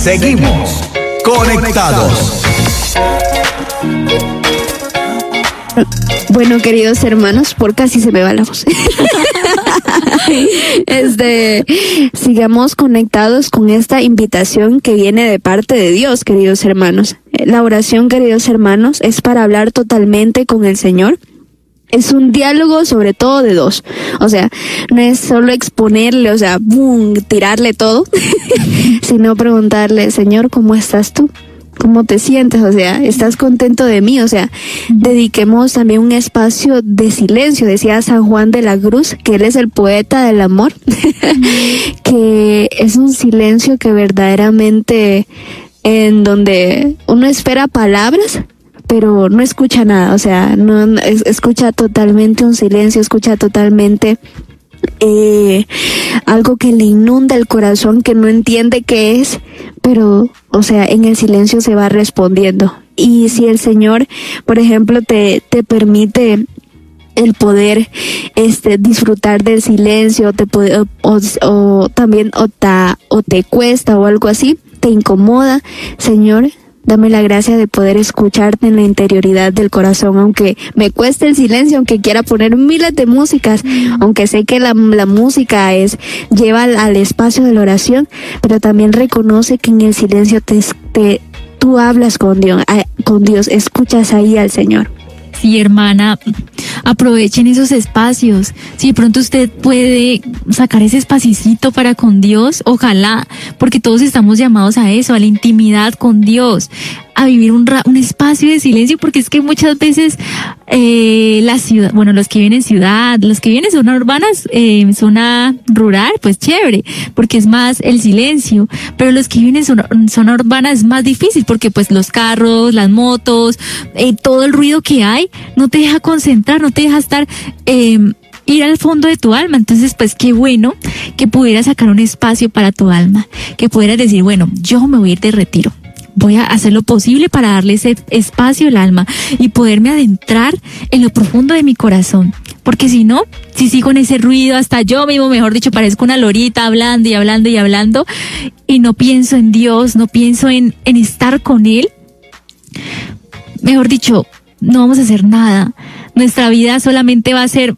Seguimos conectados. Bueno, queridos hermanos, por casi se me va la voz. Sigamos conectados con esta invitación que viene de parte de Dios, queridos hermanos. La oración, queridos hermanos, es para hablar totalmente con el Señor. Es un diálogo sobre todo de dos. O sea, no es solo exponerle, o sea, boom, tirarle todo, sino preguntarle, Señor, ¿cómo estás tú? ¿Cómo te sientes? O sea, ¿estás contento de mí? O sea, dediquemos también un espacio de silencio. Decía San Juan de la Cruz que él es el poeta del amor, que es un silencio que verdaderamente en donde uno espera palabras, pero no escucha nada. O sea, no escucha totalmente un silencio, escucha totalmente algo que le inunda el corazón, que no entiende qué es, pero, o sea, en el silencio se va respondiendo. Y si el Señor, por ejemplo, te permite el poder disfrutar del silencio, o te cuesta o algo así, te incomoda, Señor, dame la gracia de poder escucharte en la interioridad del corazón, aunque me cueste el silencio, aunque quiera poner miles de músicas, aunque sé que la música lleva al espacio de la oración, pero también reconoce que en el silencio tú hablas con Dios, escuchas ahí al Señor. Sí, hermana, aprovechen esos espacios. Si de pronto usted puede sacar ese espacito para con Dios, ojalá, porque todos estamos llamados a eso, a la intimidad con Dios, a vivir un espacio de silencio, porque es que muchas veces la ciudad, bueno, los que viven en ciudad, los que viven en zona urbanas, zona rural, pues chévere, porque es más el silencio, pero los que viven en zona urbana es más difícil, porque pues los carros, las motos, todo el ruido que hay, no te deja concentrar, no te deja estar, ir al fondo de tu alma. Entonces, pues qué bueno que pudieras sacar un espacio para tu alma, que pudieras decir, bueno, yo me voy a ir de retiro. Voy a hacer lo posible para darle ese espacio al alma y poderme adentrar en lo profundo de mi corazón. Porque si no, si sigo en ese ruido, hasta yo mismo, mejor dicho, parezco una lorita hablando y hablando y hablando, y no pienso en Dios, no pienso en estar con Él, mejor dicho, no vamos a hacer nada. Nuestra vida solamente va a ser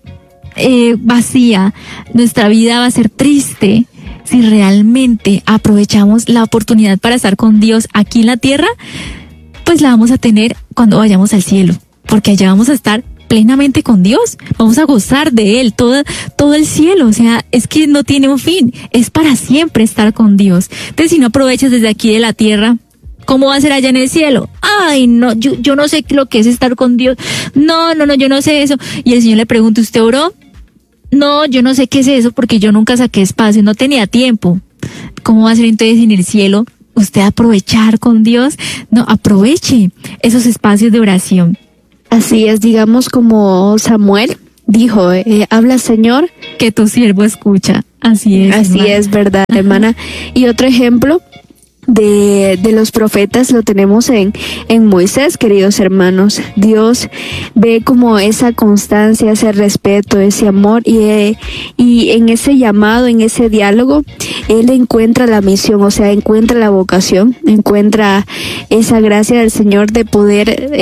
vacía, nuestra vida va a ser triste. Si realmente aprovechamos la oportunidad para estar con Dios aquí en la tierra, pues la vamos a tener cuando vayamos al cielo, porque allá vamos a estar plenamente con Dios, vamos a gozar de Él, todo el cielo. O sea, es que no tiene un fin, es para siempre estar con Dios. Entonces, si no aprovechas desde aquí de la tierra, ¿cómo va a ser allá en el cielo? Ay, no, yo no sé lo que es estar con Dios. No, yo no sé eso. Y el Señor le pregunta, ¿usted oró? No, yo no sé qué es eso, porque yo nunca saqué espacio, no tenía tiempo. ¿Cómo va a ser entonces en el cielo usted aprovechar con Dios? No, aproveche esos espacios de oración. Así es, digamos como Samuel dijo, habla Señor, que tu siervo escucha. Así es. Así hermana. Es verdad, hermana. Y otro ejemplo de los profetas lo tenemos en Moisés, queridos hermanos. Dios ve como esa constancia, ese respeto, ese amor, y en ese llamado, en ese diálogo, él encuentra la misión, o sea, encuentra la vocación, encuentra esa gracia del Señor de poder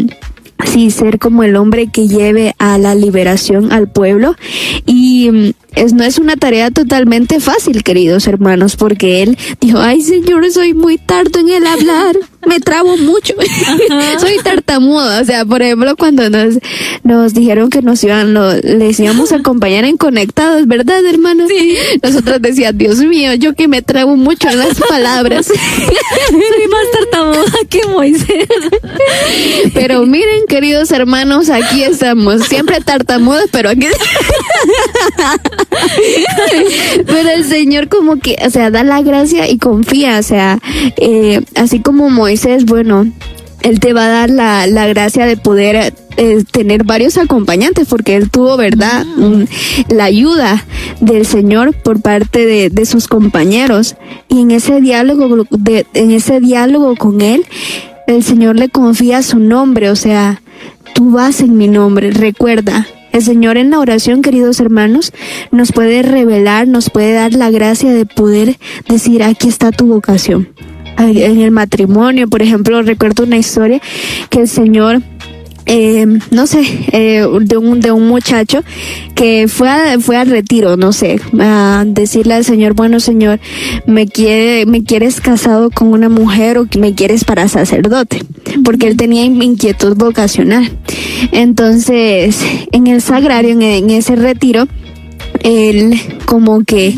ser como el hombre que lleve a la liberación al pueblo. Y no es una tarea totalmente fácil, queridos hermanos, porque él dijo, ay Señor, soy muy tardo en el hablar, me trabo mucho, soy tartamudo. O sea, por ejemplo, cuando nos dijeron que les íbamos a acompañar en Conectados, ¿verdad, hermanos? Sí. Nosotros decíamos, Dios mío, yo que me trabo mucho en las palabras. Soy más tartamuda que Moisés. Pero miren, queridos hermanos, aquí estamos, siempre tartamudos, pero aquí... Pero el Señor como que, o sea, da la gracia y confía, o sea, así como Moisés, bueno, Él te va a dar la gracia de poder tener varios acompañantes, porque él tuvo, ¿verdad?, la ayuda del Señor por parte de sus compañeros, y en ese diálogo con Él, el Señor le confía su nombre, o sea, tú vas en mi nombre, recuerda. El Señor en la oración, queridos hermanos, nos puede revelar, nos puede dar la gracia de poder decir, aquí está tu vocación, en el matrimonio. Por ejemplo, recuerdo una historia que el Señor, de un muchacho que fue al retiro, a decirle al Señor, bueno, Señor, me quieres casado con una mujer o me quieres para sacerdote, porque él tenía inquietud vocacional. Entonces, en el sagrario, en ese retiro, él como que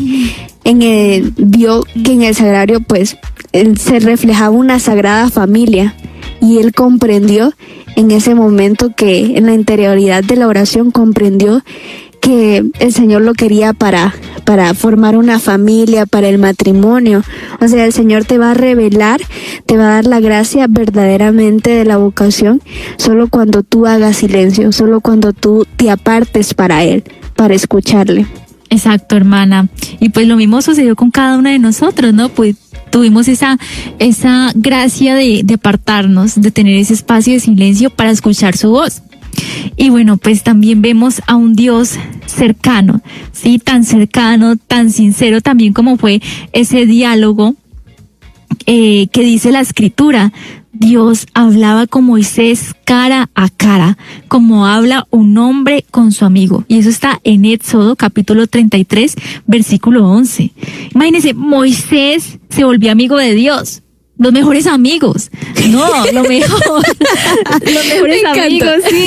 vio que en el sagrario pues se reflejaba una sagrada familia, y él comprendió en ese momento, que en la interioridad de la oración comprendió que el Señor lo quería para formar una familia, para el matrimonio. O sea, el Señor te va a revelar, te va a dar la gracia verdaderamente de la vocación solo cuando tú hagas silencio, solo cuando tú te apartes para Él, para escucharle. Exacto, hermana. Y pues lo mismo sucedió con cada uno de nosotros, ¿no? Pues tuvimos esa gracia de apartarnos, de tener ese espacio de silencio para escuchar su voz. Y bueno, pues también vemos a un Dios cercano, ¿sí? Tan cercano, tan sincero también como fue ese diálogo que dice la Escritura. Dios hablaba con Moisés cara a cara, como habla un hombre con su amigo. Y eso está en Éxodo capítulo 33, versículo 11. Imagínense, Moisés se volvió amigo de Dios. Los mejores amigos. No, lo mejor. Los mejores amigos, sí.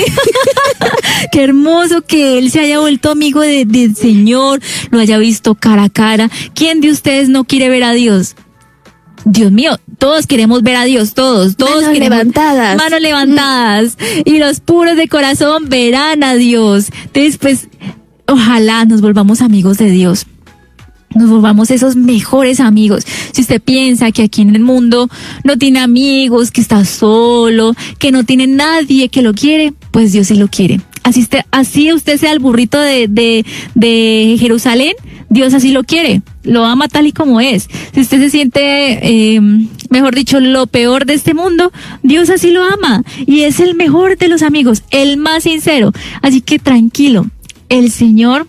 Qué hermoso que él se haya vuelto amigo del Señor, lo haya visto cara a cara. ¿Quién de ustedes no quiere ver a Dios? Dios mío, todos queremos ver a Dios, todos manos levantadas. Manos levantadas. Y los puros de corazón verán a Dios. Entonces, pues, ojalá nos volvamos amigos de Dios. Nos volvamos esos mejores amigos. Si usted piensa que aquí en el mundo no tiene amigos, que está solo, que no tiene nadie que lo quiere, pues Dios sí lo quiere. Así usted sea el burrito de Jerusalén, Dios así lo quiere, lo ama tal y como es. Si usted se siente, mejor dicho, lo peor de este mundo, Dios así lo ama. Y es el mejor de los amigos, el más sincero. Así que tranquilo, el Señor,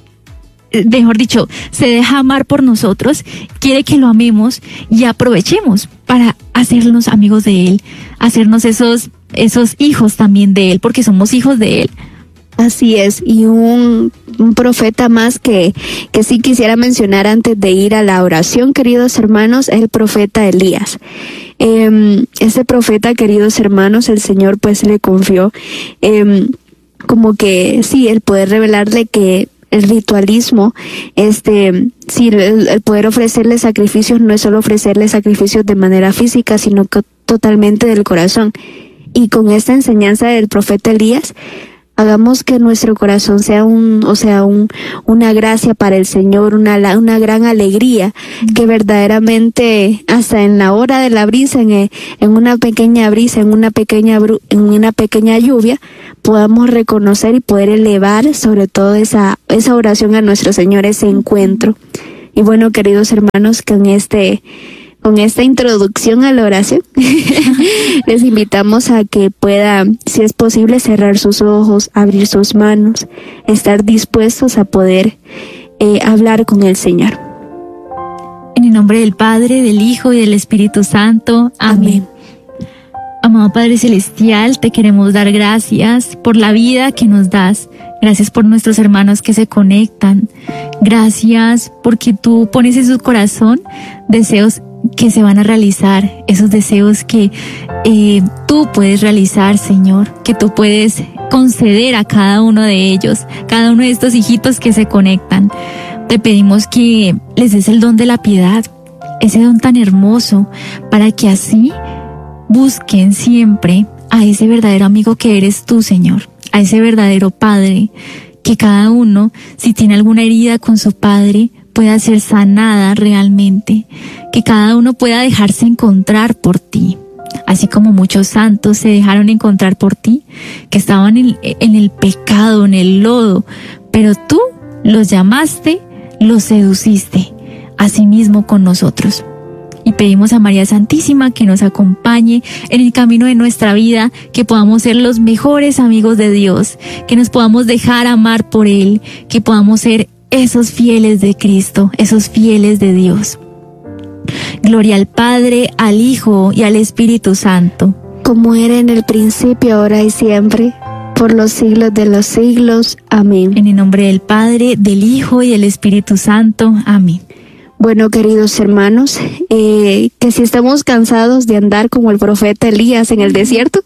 mejor dicho, se deja amar por nosotros, quiere que lo amemos y aprovechemos para hacernos amigos de Él, hacernos esos hijos también de Él, porque somos hijos de Él. Así es, y un profeta más que sí quisiera mencionar antes de ir a la oración, queridos hermanos, es el profeta Elías. Ese profeta, queridos hermanos, el Señor pues le confió como que sí, el poder revelarle que el ritualismo, sí, el poder ofrecerle sacrificios no es solo ofrecerle sacrificios de manera física, sino que totalmente del corazón. Y con esta enseñanza del profeta Elías, hagamos que nuestro corazón sea una gracia para el Señor, una gran alegría, que verdaderamente hasta en la hora de la brisa, en una pequeña brisa, en una pequeña lluvia, podamos reconocer y poder elevar sobre todo esa oración a nuestro Señor, ese encuentro. Y bueno, queridos hermanos, con esta introducción a la oración, les invitamos a que pueda, si es posible, cerrar sus ojos, abrir sus manos, estar dispuestos a poder hablar con el Señor. En el nombre del Padre, del Hijo y del Espíritu Santo. Amén. Amado Padre Celestial, te queremos dar gracias por la vida que nos das. Gracias por nuestros hermanos que se conectan. Gracias porque tú pones en su corazón deseos que se van a realizar, esos deseos que tú puedes realizar, Señor, que tú puedes conceder a cada uno de ellos, cada uno de estos hijitos que se conectan. Te pedimos que les des el don de la piedad, ese don tan hermoso, para que así busquen siempre a ese verdadero amigo que eres tú, Señor, a ese verdadero Padre, que cada uno, si tiene alguna herida con su Padre, pueda ser sanada realmente, que cada uno pueda dejarse encontrar por ti, así como muchos santos se dejaron encontrar por ti, que estaban en el pecado, en el lodo, pero tú los llamaste, los seduciste, así mismo con nosotros. Y pedimos a María Santísima que nos acompañe en el camino de nuestra vida, que podamos ser los mejores amigos de Dios, que nos podamos dejar amar por Él, que podamos ser esos fieles de Cristo, esos fieles de Dios. Gloria al Padre, al Hijo y al Espíritu Santo. Como era en el principio, ahora y siempre, por los siglos de los siglos. Amén. En el nombre del Padre, del Hijo y del Espíritu Santo. Amén. Bueno, queridos hermanos, que si estamos cansados de andar como el profeta Elías en el desierto,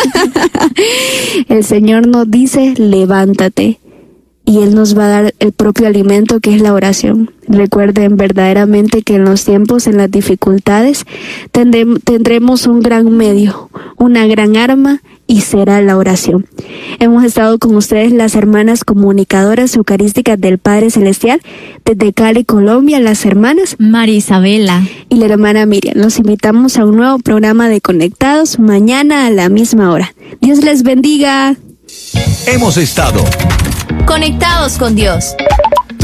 el Señor nos dice, levántate. Y Él nos va a dar el propio alimento, que es la oración. Recuerden verdaderamente que en los tiempos, en las dificultades, tendremos un gran medio, una gran arma, y será la oración. Hemos estado con ustedes las hermanas comunicadoras eucarísticas del Padre Celestial, desde Cali, Colombia, las hermanas María Isabela y la hermana Miriam. Los invitamos a un nuevo programa de Conectados, mañana a la misma hora. Dios les bendiga. Hemos estado Conectados con Dios.